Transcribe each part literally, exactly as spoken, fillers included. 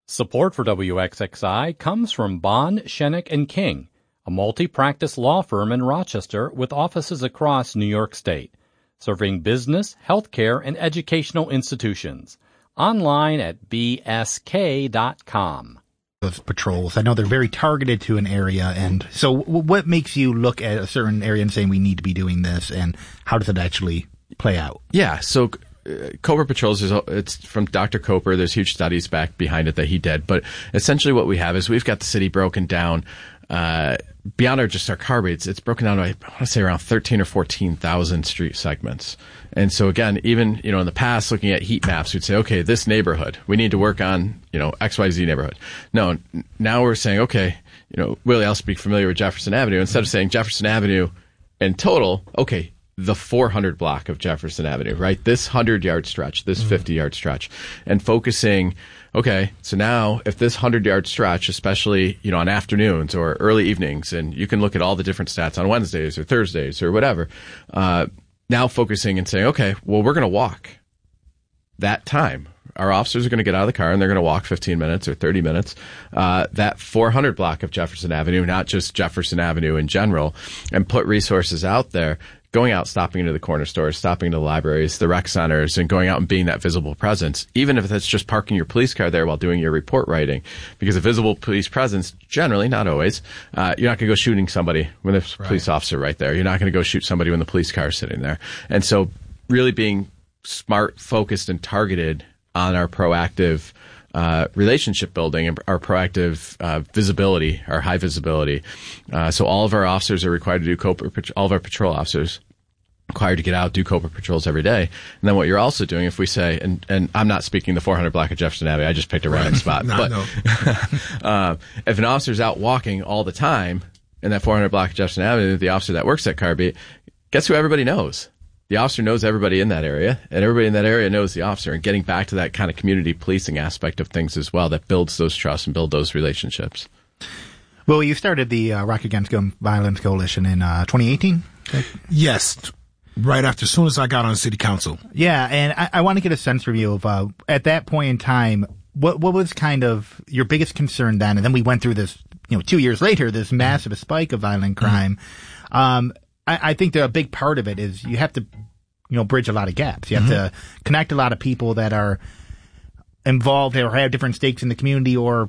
Support for W X X I comes from Bond, Shenick and King, a multi-practice law firm in Rochester with offices across New York State, serving business, healthcare, and educational institutions. Online at b s k dot com. Those patrols, I know they're very targeted to an area, and so what makes you look at a certain area and saying we need to be doing this, and how does it actually play out? Yeah, so uh, Cobra Patrols, is it's from Doctor Coper. There's huge studies back behind it that he did, but essentially what we have is we've got the city broken down uh beyond our just our car beats. It's broken down to, I want to say, around thirteen or fourteen thousand street segments. And so again, even, you know, in the past, looking at heat maps, we'd say, okay, this neighborhood, we need to work on, you know, X Y Z neighborhood. No, now we're saying, okay, you know, Willie, I'll speak familiar with Jefferson Avenue. Instead of saying Jefferson Avenue in total, okay, the four hundred block of Jefferson Avenue, right? This hundred yard stretch, this fifty yard stretch, and focusing, okay, so now if this hundred yard stretch, especially, you know, on afternoons or early evenings, and you can look at all the different stats on Wednesdays or Thursdays or whatever, uh, now focusing and saying, okay, well, we're going to walk that time. Our officers are going to get out of the car and they're going to walk fifteen minutes or thirty minutes, uh, that four hundred block of Jefferson Avenue, not just Jefferson Avenue in general, and put resources out there, going out, stopping into the corner stores, stopping into the libraries, the rec centers, and going out and being that visible presence, even if that's just parking your police car there while doing your report writing. Because a visible police presence, generally, not always, uh, you're not going to go shooting somebody when there's a right. police officer right there. You're not going to go shoot somebody when the police car is sitting there. And so really being smart, focused, and targeted on our proactive uh relationship building and our proactive uh visibility, our high visibility. Uh so all of our officers are required to do Cobra, all of our patrol officers required to get out, do Cobra patrols every day. And then what you're also doing, if we say, and, and I'm not speaking the four hundred block of Jefferson Avenue, I just picked a random spot. no, but no. uh, if an officer's out walking all the time in that four hundred block of Jefferson Avenue, the officer that works at Carbeat, guess who everybody knows? The officer knows everybody in that area, and everybody in that area knows the officer, and getting back to that kind of community policing aspect of things as well that builds those trusts and build those relationships. Well, you started the uh, Rock Against Gun Violence Coalition in uh, twenty eighteen? Yes, right after, as soon as I got on city council. Yeah, and I, I want to get a sense from you of, uh, at that point in time, what what was kind of your biggest concern then? And then we went through this, you know, two years later, this massive mm-hmm. spike of violent crime. Mm-hmm. Um I, I think that a big part of it is you have to, you know, bridge a lot of gaps. You have mm-hmm. to connect a lot of people that are involved or have different stakes in the community or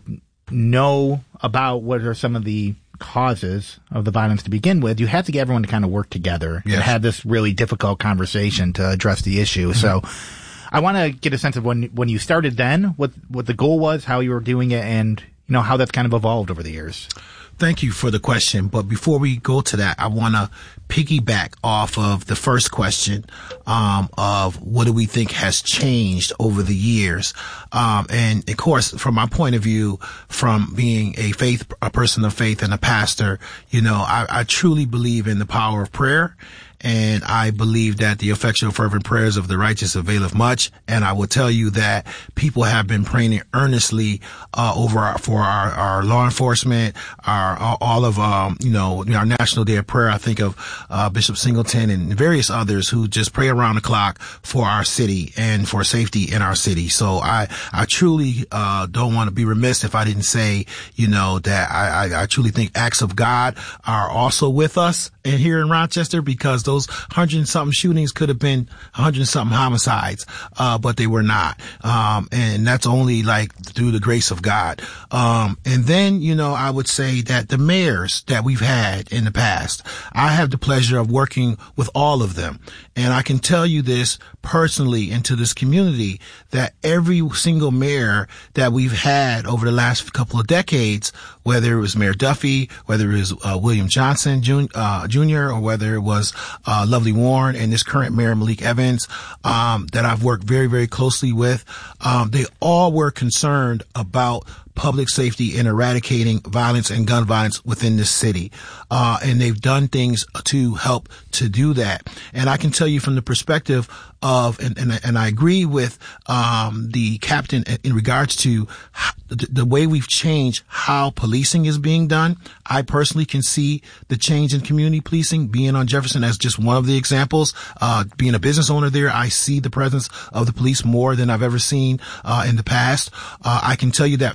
know about what are some of the causes of the violence to begin with. You have to get everyone to kind of work together yes. and have this really difficult conversation to address the issue. Mm-hmm. So I want to get a sense of when when you started then, what what the goal was, how you were doing it, and, you know, how that's kind of evolved over the years. Thank you for the question. But before we go to that, I want to piggyback off of the first question, um, of what do we think has changed over the years? Um, and of course, from my point of view, from being a faith, a person of faith and a pastor, you know, I, I truly believe in the power of prayer. And I believe that the effectual fervent prayers of the righteous availeth much. And I will tell you that people have been praying earnestly uh, over our, for our, our law enforcement, our all of um, you know our National Day of Prayer. I think of uh, Bishop Singleton and various others who just pray around the clock for our city and for safety in our city. So I I truly uh, don't want to be remiss if I didn't say, you know, that I, I, I truly think acts of God are also with us and here in Rochester, because those hundred and something shootings could have been hundred and something homicides, uh, but they were not. Um, and that's only like through the grace of God. Um, and then, you know, I would say that the mayors that we've had in the past, I have the pleasure of working with all of them. And I can tell you this personally into this community, that every single mayor that we've had over the last couple of decades, whether it was Mayor Duffy, whether it was uh, William Johnson Junior, uh, Junior, or whether it was uh, Lovely Warren and this current Mayor Malik Evans, um, that I've worked very, very closely with, um, they all were concerned about public safety and eradicating violence and gun violence within this city. Uh, and they've done things to help to do that. And I can tell you from the perspective of, and, and, and I agree with, um, the captain in regards to the, the way we've changed how policing is being done. I personally can see the change in community policing, being on Jefferson as just one of the examples. Uh, being a business owner there, I see the presence of the police more than I've ever seen, uh, in the past. Uh, I can tell you that